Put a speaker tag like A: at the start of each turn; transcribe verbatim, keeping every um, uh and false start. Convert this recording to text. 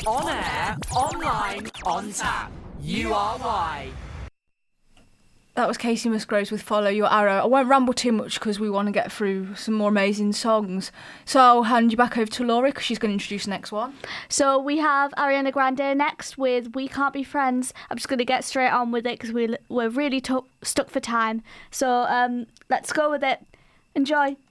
A: On air, online, on tap. U R Y.
B: That was Casey Musgraves with Follow Your Arrow. I won't ramble too much because we want to get through some more amazing songs. So I'll hand you back over to Laurie because she's going to introduce the next one.
C: So we have Ariana Grande next with We Can't Be Friends. I'm just going to get straight on with it because we, we're really to- stuck for time. So um, let's go with it. Enjoy.